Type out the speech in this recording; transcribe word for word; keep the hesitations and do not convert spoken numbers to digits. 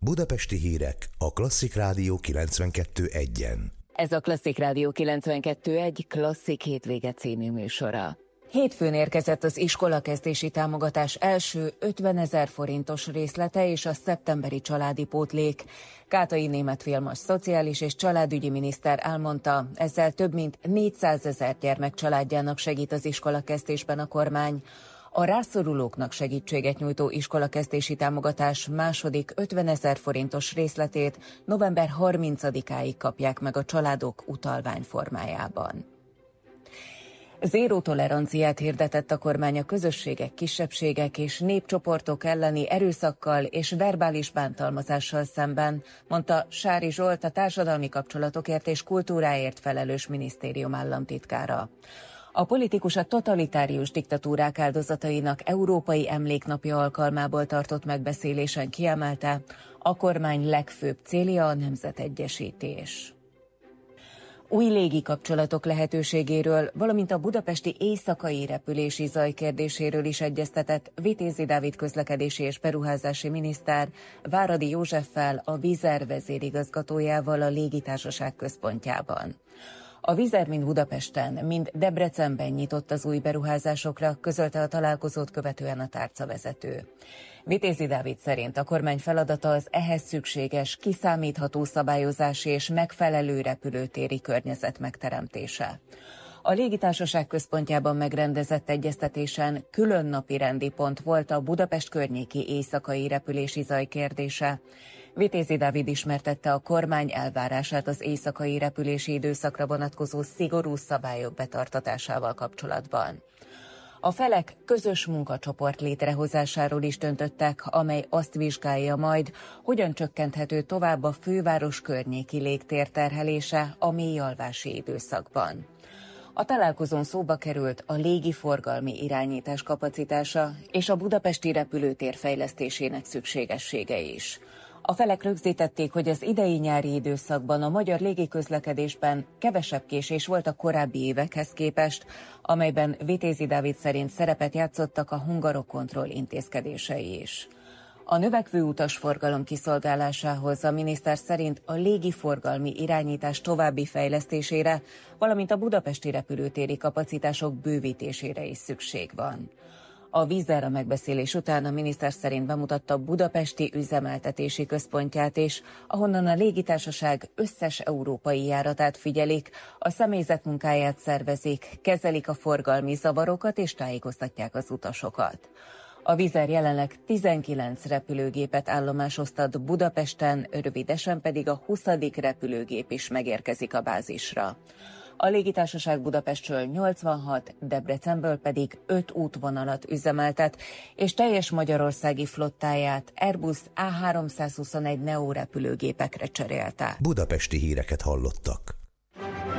Budapesti hírek a Klasszik Rádió kilencvenkettő egyen. Ez a Klasszik Rádió kilencvenkettő egy Klasszik hétvége című műsora. Hétfőn érkezett az iskolakezdési támogatás első ötvenezer forintos részlete és a szeptemberi családi pótlék. Kátai Németh Vilmos szociális és családügyi miniszter elmondta, ezzel több mint négyszázezer gyermek családjának segít az iskolakezdésben a kormány. A rászorulóknak segítséget nyújtó iskolakezdési támogatás második ötvenezer forintos részletét november harmincadikáig kapják meg a családok utalvány formájában. Zéró toleranciát hirdetett a kormány a közösségek, kisebbségek és népcsoportok elleni erőszakkal és verbális bántalmazással szemben, mondta Sári Zsolt, a társadalmi kapcsolatokért és kultúráért felelős minisztérium államtitkára. A politikus a totalitárius diktatúrák áldozatainak Európai Emléknapja alkalmából tartott megbeszélésen kiemelte, a kormány legfőbb célja a nemzetegyesítés. Új légikapcsolatok lehetőségéről, valamint a budapesti éjszakai repülési zaj kérdéséről is egyeztetett Vitézi Dávid közlekedési és beruházási miniszter Váradi Józseffel, a Vizer vezérigazgatójával a légitársaság központjában. A Vizer mind Budapesten, mind Debrecenben nyitott az új beruházásokra, közölte a találkozót követően a tárcavezető. Vitézi Dávid szerint a kormány feladata az ehhez szükséges, kiszámítható szabályozási és megfelelő repülőtéri környezet megteremtése. A légitársaság központjában megrendezett egyeztetésen külön napirendi pont volt a Budapest környéki éjszakai repülési zaj kérdése. Vitézi Dávid ismertette a kormány elvárását az éjszakai repülési időszakra vonatkozó szigorú szabályok betartatásával kapcsolatban. A felek közös munkacsoport létrehozásáról is döntöttek, amely azt vizsgálja majd, hogyan csökkenthető tovább a főváros környéki légtér terhelése a mélyalvási időszakban. A találkozón szóba került a légiforgalmi irányítás kapacitása és a budapesti repülőtér fejlesztésének szükségessége is. A felek rögzítették, hogy az idei nyári időszakban a magyar légiközlekedésben kevesebb késés volt a korábbi évekhez képest, amelyben Vitézi Dávid szerint szerepet játszottak a Hungarocontrol intézkedései is. A növekvő utasforgalom kiszolgálásához a miniszter szerint a légiforgalmi irányítás további fejlesztésére, valamint a budapesti repülőtéri kapacitások bővítésére is szükség van. A Vizer a megbeszélés után a miniszter szerint bemutatta a budapesti üzemeltetési központját is, ahonnan a légitársaság összes európai járatát figyelik, a személyzet munkáját szervezik, kezelik a forgalmi zavarokat és tájékoztatják az utasokat. A Vizer jelenleg tizenkilenc repülőgépet állomásoztat Budapesten, rövidesen pedig a huszadik repülőgép is megérkezik a bázisra. A légitársaság Budapestről nyolcvanhat, Debrecenből pedig öt útvonalat üzemeltet, és teljes magyarországi flottáját Airbus á háromszázhuszonegy neo repülőgépekre cserélte. Budapesti híreket hallottak.